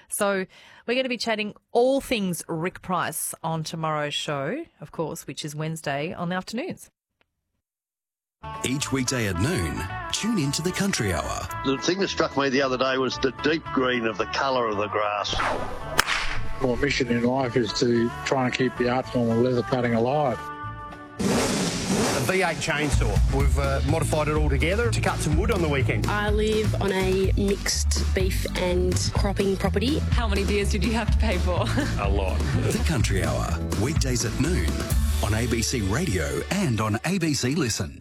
So we're going to be chatting all things Rick Price on tomorrow's show, of course, which is Wednesday on the afternoons. Each weekday at noon, tune into the Country Hour. The thing that struck me the other day was the deep green of the colour of the grass. My mission in life is to try and keep the art form of leather cutting alive. A V8 chainsaw. We've modified it all together to cut some wood on the weekend. I live on a mixed beef and cropping property. How many beers did you have to pay for? A lot. The Country Hour, weekdays at noon on ABC Radio and on ABC Listen.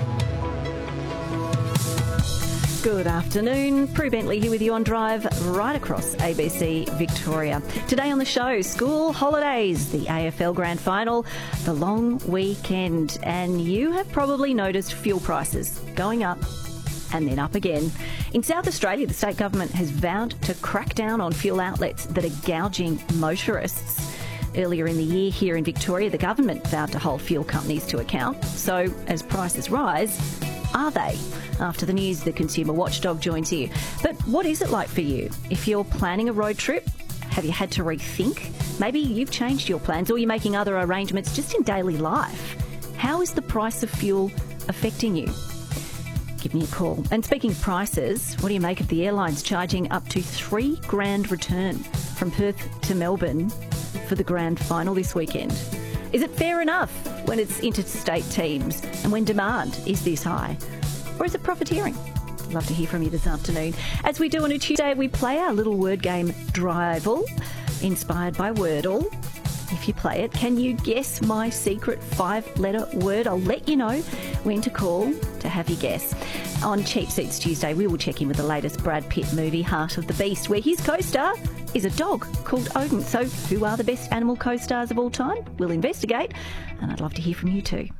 Good afternoon. Prue Bentley here with you on Drive right across ABC Victoria. Today on the show, school holidays, the AFL Grand Final, the long weekend, and you have probably noticed fuel prices going up and then up again. In South Australia, the state government has vowed to crack down on fuel outlets that are gouging motorists. Earlier in the year here in Victoria, the government vowed to hold fuel companies to account. So as prices rise, are they? After the news, the Consumer Watchdog joins you. But what is it like for you? If you're planning a road trip, have you had to rethink? Maybe you've changed your plans or you're making other arrangements just in daily life. How is the price of fuel affecting you? Give me a call. And speaking of prices, what do you make of the airlines charging up to $3,000 return from Perth to Melbourne for the grand final this weekend? Is it fair enough when it's interstate teams and when demand is this high? Or is it profiteering? I'd love to hear from you this afternoon. As we do on a Tuesday, we play our little word game, Drivel, inspired by Wordle. If you play it, can you guess my secret 5-letter word? I'll let you know when to call to have you guess. On Cheap Seats Tuesday, we will check in with the latest Brad Pitt movie, Heart of the Beast, where his co-star is a dog called Odin. So who are the best animal co-stars of all time? We'll investigate, and I'd love to hear from you too.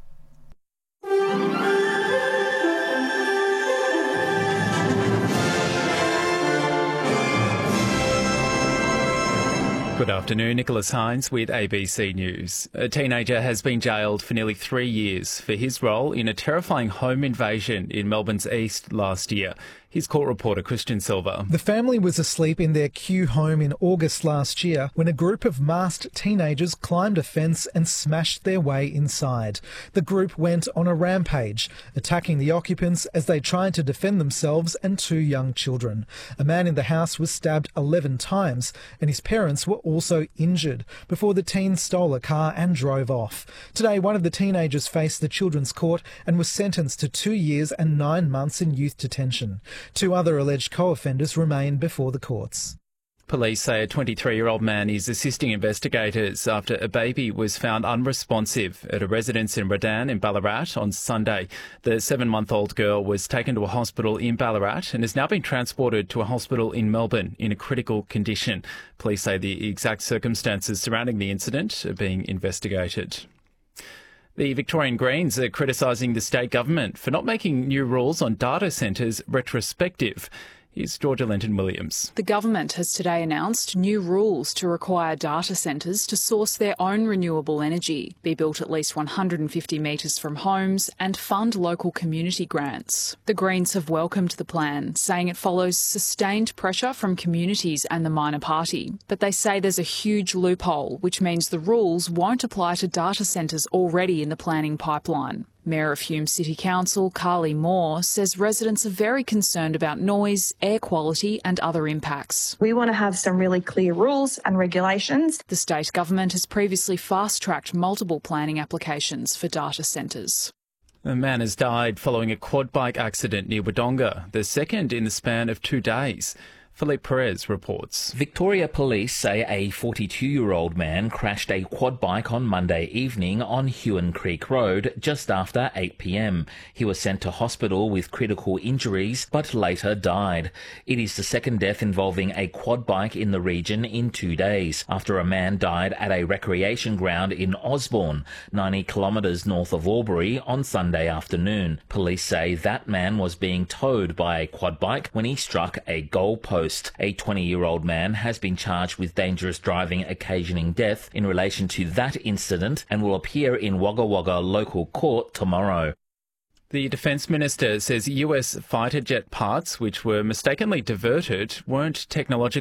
Good afternoon, Nicholas Hines with ABC News. A teenager has been jailed for nearly 3 years for his role in a terrifying home invasion in Melbourne's east last year. Here's court reporter Christian Silva. The family was asleep in their Kew home in August last year when a group of masked teenagers climbed a fence and smashed their way inside. The group went on a rampage, attacking the occupants as they tried to defend themselves and 2 young children. A man in the house was stabbed 11 times and his parents were also injured before the teens stole a car and drove off. Today, one of the teenagers faced the Children's Court and was sentenced to 2 years and 9 months in youth detention. 2 other alleged co-offenders remain before the courts. Police say a 23-year-old man is assisting investigators after a baby was found unresponsive at a residence in Redan in Ballarat on Sunday. The 7-month-old girl was taken to a hospital in Ballarat and has now been transported to a hospital in Melbourne in a critical condition. Police say the exact circumstances surrounding the incident are being investigated. The Victorian Greens are criticising the state government for not making new rules on data centres retrospective. Here's Georgia Lenton-Williams. The government has today announced new rules to require data centres to source their own renewable energy, be built at least 150 metres from homes and fund local community grants. The Greens have welcomed the plan, saying it follows sustained pressure from communities and the minor party. But they say there's a huge loophole, which means the rules won't apply to data centres already in the planning pipeline. Mayor of Hume City Council, Carly Moore, says residents are very concerned about noise, air quality and other impacts. We want to have some really clear rules and regulations. The state government has previously fast-tracked multiple planning applications for data centres. A man has died following a quad bike accident near Wodonga, the second in the span of 2 days. Philippe Perez reports. Victoria Police say a 42-year-old man crashed a quad bike on Monday evening on Hewan Creek Road just after 8 p.m. He was sent to hospital with critical injuries but later died. It is the second death involving a quad bike in the region in 2 days, after a man died at a recreation ground in Osborne, 90 kilometres north of Albury, on Sunday afternoon. Police say that man was being towed by a quad bike when he struck a goalpost. A 20-year-old man has been charged with dangerous driving occasioning death in relation to that incident and will appear in Wagga Wagga local court tomorrow. The Defence Minister says US fighter jet parts, which were mistakenly diverted, weren't technologically